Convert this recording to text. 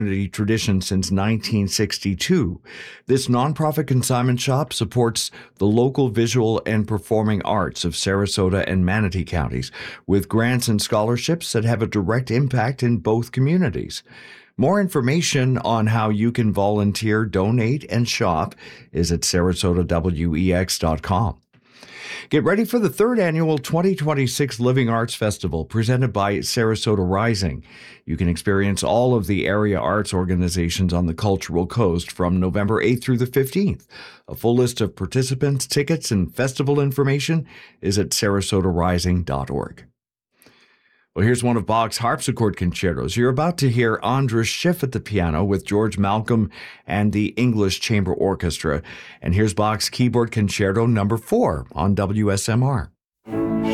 tradition since 1962. This nonprofit consignment shop supports the local visual and performing arts of Sarasota and Manatee counties with grants and scholarships that have a direct impact in both communities. More information on how you can volunteer, donate, and shop is at sarasotawex.com. Get ready for the third annual 2026 Living Arts Festival presented by Sarasota Rising. You can experience all of the area arts organizations on the Cultural Coast from November 8th through the 15th. A full list of participants, tickets, and festival information is at sarasotarising.org. Well, here's one of Bach's harpsichord concertos. You're about to hear Andras Schiff at the piano with George Malcolm and the English Chamber Orchestra. And here's Bach's keyboard concerto number 4 on WSMR.